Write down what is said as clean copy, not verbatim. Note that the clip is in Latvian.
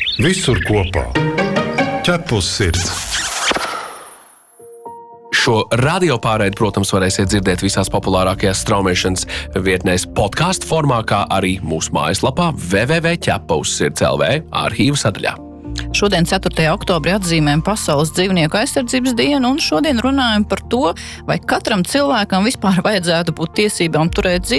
Visur kopā. Ķep uz sirds. Šo radiopārēdi, protams, varēsiet dzirdēt visās populārākajās straumēšanas vietnēs podcastu formā, kā arī mūsu mājaslapā www.ķepauzsirds.lv arhīvu sadaļā. Šodien 4. oktobrī atzīmējam Pasaules dzīvnieku aizsardzības dienu, un šodien runājam par to, vai katram cilvēkam vispār vajadzētu būt tiesībām turēt dzīvnieku.